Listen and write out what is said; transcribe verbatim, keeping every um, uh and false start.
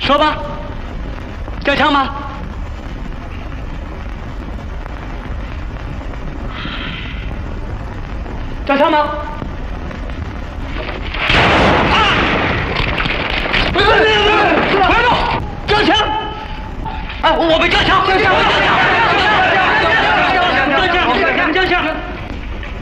说吧，交枪吗？交枪吗？啊！别别别别！别动！交枪！啊，我们交枪！交枪！